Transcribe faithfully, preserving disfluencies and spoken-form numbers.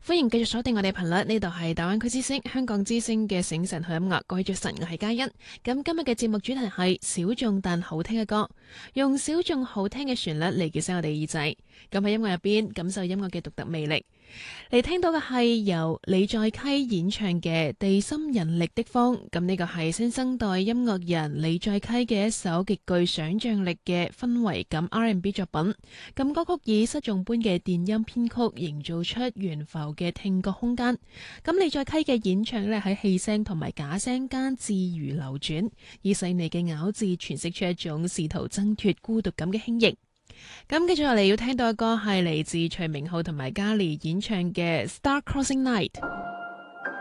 歡迎繼續鎖定我哋頻率，呢度係大灣區之聲、香港之聲嘅醒晨好音樂。各位早晨，我係嘉欣。咁今日嘅節目主題係小眾但好聽嘅歌，用小眾好聽嘅旋律嚟叫醒我哋耳仔。咁喺音樂入邊感受音樂嘅獨特魅力。嚟聽到嘅係由李在溪演唱嘅《地心引力的風》。咁呢個係新生代音樂人李在溪嘅一首極具想像力嘅氛圍感 R and B 作品。咁歌曲以失重般嘅電音編曲，營造出懸浮嘅聽覺空間。咁李在溪嘅演唱呢，喺氣聲同埋假聲間自如流轉，以細膩嘅咬字詮釋出一種試圖掙脫孤獨感嘅輕盈。咁繼續落嚟要聽到嘅歌係嚟自徐明浩同埋嘉莉演唱嘅《Star Crossing Night》。